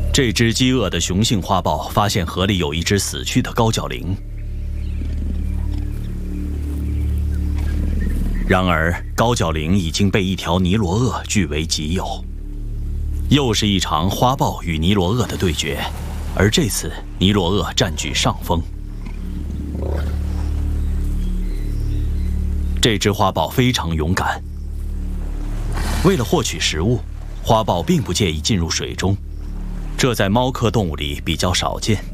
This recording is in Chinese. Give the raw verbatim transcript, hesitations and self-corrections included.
这只饥饿的雄性花豹发现河里有一只死去的高脚羚，然而高脚羚已经被一条尼罗鳄据为己有。又是一场花豹与尼罗鳄的对决，而这次尼罗鳄占据上风。这只花豹非常勇敢，为了获取食物，花豹并不介意进入水中，这在猫科动物里比较少见。